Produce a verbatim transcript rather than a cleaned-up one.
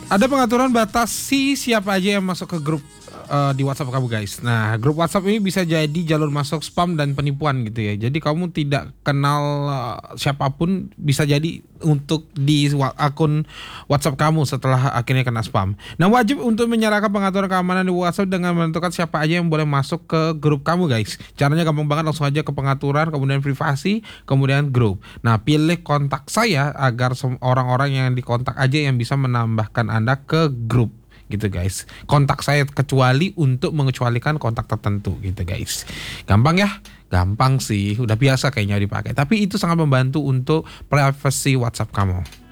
Ada pengaturan batasi siapa aja yang masuk ke grup uh, di WhatsApp kamu guys. Nah, grup WhatsApp ini bisa jadi jalur masuk spam dan penipuan gitu ya. Jadi kamu tidak kenal uh, siapapun bisa jadi untuk di wa- akun WhatsApp kamu setelah akhirnya kena spam. Nah, wajib untuk menyerahkan pengaturan keamanan di WhatsApp dengan menentukan siapa aja yang boleh masuk ke grup kamu guys. Caranya gampang banget, langsung aja ke pengaturan, kemudian privasi, kemudian grup. Nah, pilih kontak saya agar sem- orang-orang yang dikontak aja yang bisa menambahkan Anda ke grup gitu guys. Kontak saya kecuali untuk mengecualikan kontak tertentu gitu guys. Gampang ya? Gampang sih, udah biasa kayaknya dipakai. Tapi itu sangat membantu untuk privasi WhatsApp kamu.